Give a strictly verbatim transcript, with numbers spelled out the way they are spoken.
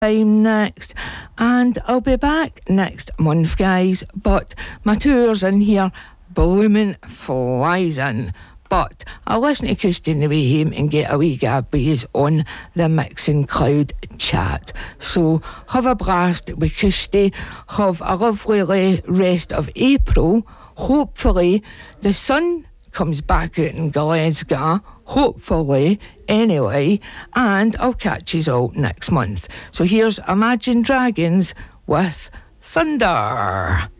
time next, and I'll be back next month, guys, but my tour's in here bloomin' flies in. But I'll listen to Kirsty on the way home and get a wee gabbies on the Mixing Cloud chat. So have a blast with Kirsty, have a lovely rest of April. Hopefully the sun comes back out in Glasgow, hopefully, anyway, and I'll catch yous all next month. So here's Imagine Dragons with Thunder.